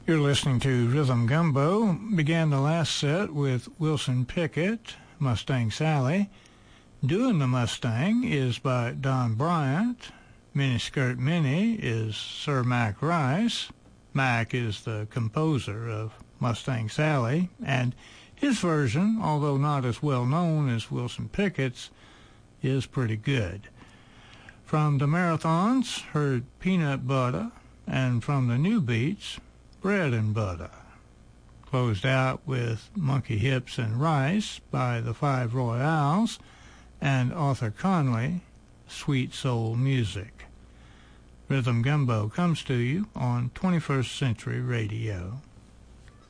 You're listening to Rhythm Gumbo. Began the last set with Wilson Pickett, Mustang Sally. Doing the Mustang is by Don Bryant. Miniskirt Minnie is Sir Mac Rice. Mac is the composer of Mustang Sally, and his version, although not as well known as Wilson Pickett's, is pretty good. From the Marathons, heard Peanut Butter, and from the New Beats, Bread and Butter. Closed out with Monkey Hips and Rice by the Five Royales and Arthur Conley, Sweet Soul Music. Rhythm Gumbo comes to you on 21st Century Radio.